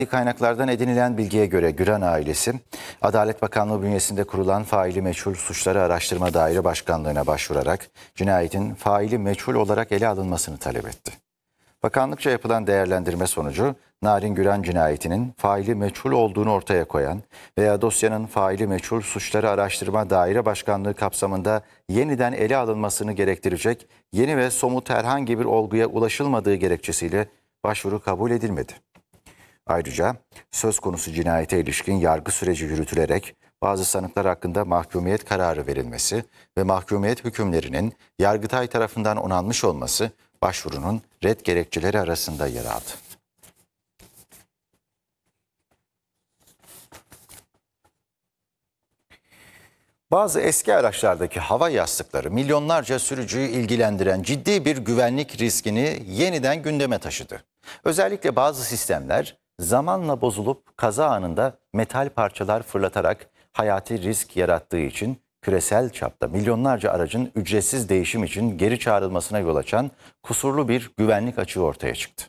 Kaynaklardan edinilen bilgiye göre Güran ailesi, Adalet Bakanlığı bünyesinde kurulan faili meçhul suçları araştırma daire başkanlığına başvurarak cinayetin faili meçhul olarak ele alınmasını talep etti. Bakanlıkça yapılan değerlendirme sonucu Narin Güran cinayetinin faili meçhul olduğunu ortaya koyan veya dosyanın faili meçhul suçları araştırma daire başkanlığı kapsamında yeniden ele alınmasını gerektirecek yeni ve somut herhangi bir olguya ulaşılmadığı gerekçesiyle başvuru kabul edilmedi. Ayrıca söz konusu cinayete ilişkin yargı süreci yürütülerek bazı sanıklar hakkında mahkumiyet kararı verilmesi ve mahkumiyet hükümlerinin Yargıtay tarafından onanmış olması başvurunun red gerekçeleri arasında yer aldı. Bazı eski araçlardaki hava yastıkları milyonlarca sürücüyü ilgilendiren ciddi bir güvenlik riskini yeniden gündeme taşıdı. Özellikle bazı sistemler zamanla bozulup kaza anında metal parçalar fırlatarak hayati risk yarattığı için küresel çapta milyonlarca aracın ücretsiz değişim için geri çağrılmasına yol açan kusurlu bir güvenlik açığı ortaya çıktı.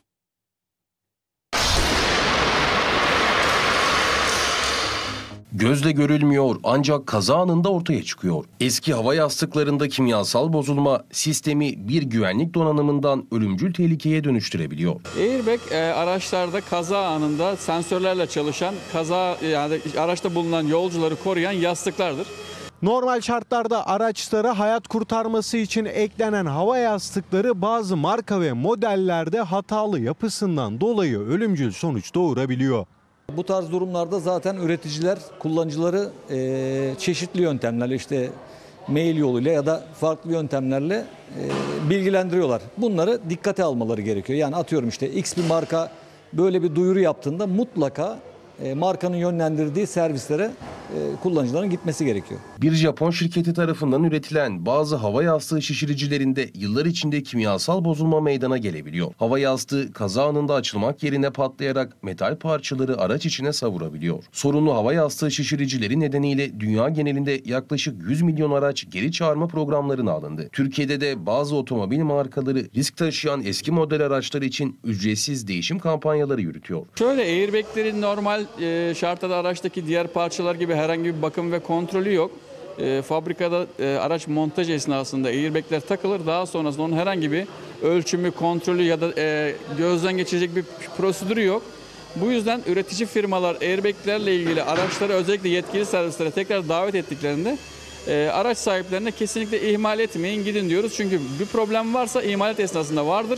Gözle görülmüyor ancak kaza anında ortaya çıkıyor. Eski hava yastıklarında kimyasal bozulma sistemi bir güvenlik donanımından ölümcül tehlikeye dönüştürebiliyor. Airbag araçlarda kaza anında sensörlerle çalışan, yani araçta bulunan yolcuları koruyan yastıklardır. Normal şartlarda araçlara hayat kurtarması için eklenen hava yastıkları bazı marka ve modellerde hatalı yapısından dolayı ölümcül sonuç doğurabiliyor. Bu tarz durumlarda zaten üreticiler kullanıcıları çeşitli yöntemlerle işte mail yoluyla ya da farklı yöntemlerle bilgilendiriyorlar. Bunları dikkate almaları gerekiyor. Yani atıyorum işte X bir marka böyle bir duyuru yaptığında mutlaka markanın yönlendirdiği servislere kullanıcıların gitmesi gerekiyor. Bir Japon şirketi tarafından üretilen bazı hava yastığı şişiricilerinde yıllar içinde kimyasal bozulma meydana gelebiliyor. Hava yastığı kaza anında açılmak yerine patlayarak metal parçaları araç içine savurabiliyor. Sorunlu hava yastığı şişiricileri nedeniyle dünya genelinde yaklaşık 100 milyon araç geri çağırma programlarına alındı. Türkiye'de de bazı otomobil markaları risk taşıyan eski model araçlar için ücretsiz değişim kampanyaları yürütüyor. Şöyle airbaglerin normal şartlarda araçtaki diğer parçalar gibi herhangi bir bakım ve kontrolü yok. Fabrikada araç montaj esnasında airbagler takılır. Daha sonrasında onun herhangi bir ölçümü, kontrolü ya da gözden geçirecek bir prosedürü yok. Bu yüzden üretici firmalar airbaglerle ilgili araçları özellikle yetkili servislere tekrar davet ettiklerinde araç sahiplerine kesinlikle ihmal etmeyin, gidin diyoruz. Çünkü bir problem varsa imalat esnasında vardır.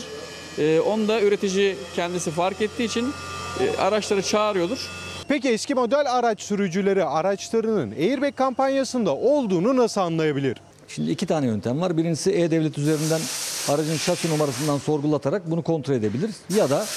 Onu da üretici kendisi fark ettiği için araçları çağırıyordur. Peki eski model araç sürücüleri araçlarının airbag kampanyasında olduğunu nasıl anlayabilir? Şimdi iki tane yöntem var. Birincisi E-Devlet üzerinden aracın şasi numarasından sorgulatarak bunu kontrol edebilir. Ya da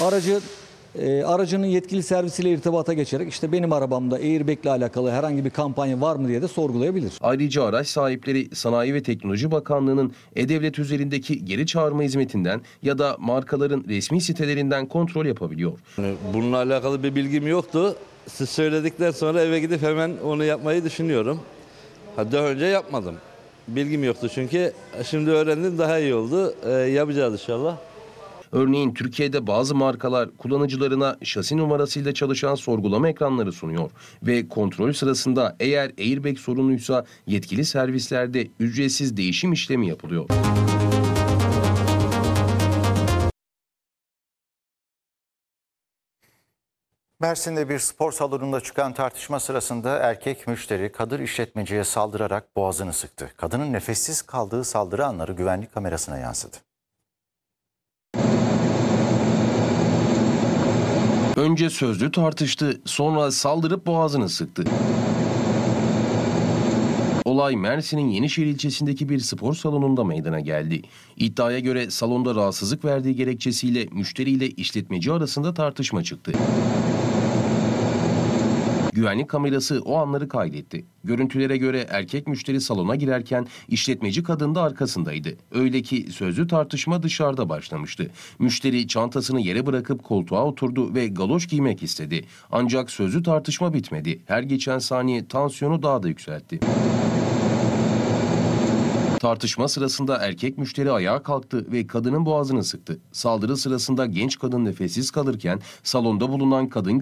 aracının yetkili servisiyle irtibata geçerek işte benim arabamda airbag ile alakalı herhangi bir kampanya var mı diye de sorgulayabilir. Ayrıca araç sahipleri Sanayi ve Teknoloji Bakanlığı'nın E-Devlet üzerindeki geri çağırma hizmetinden ya da markaların resmi sitelerinden kontrol yapabiliyor. Bununla alakalı bir bilgim yoktu. Siz söyledikten sonra eve gidip hemen onu yapmayı düşünüyorum. Daha önce yapmadım. Bilgim yoktu çünkü şimdi öğrendim, daha iyi oldu. Yapacağız inşallah. Örneğin Türkiye'de bazı markalar kullanıcılarına şasi numarasıyla çalışan sorgulama ekranları sunuyor ve kontrol sırasında eğer airbag sorunuysa yetkili servislerde ücretsiz değişim işlemi yapılıyor. Mersin'de bir spor salonunda çıkan tartışma sırasında erkek müşteri kadın işletmeciye saldırarak boğazını sıktı. Kadının nefessiz kaldığı saldırı anları güvenlik kamerasına yansıdı. Önce sözlü tartıştı, sonra saldırıp boğazını sıktı. Olay Mersin'in Yenişehir ilçesindeki bir spor salonunda meydana geldi. İddiaya göre salonda rahatsızlık verdiği gerekçesiyle müşteriyle işletmeci arasında tartışma çıktı. Güvenlik kamerası o anları kaydetti. Görüntülere göre erkek müşteri salona girerken işletmeci kadın da arkasındaydı. Öyle ki sözlü tartışma dışarıda başlamıştı. Müşteri çantasını yere bırakıp koltuğa oturdu ve galoş giymek istedi. Ancak sözlü tartışma bitmedi. Her geçen saniye tansiyonu daha da yükseltti. Tartışma sırasında erkek müşteri ayağa kalktı ve kadının boğazını sıktı. Saldırı sırasında genç kadın nefessiz kalırken salonda bulunan kadın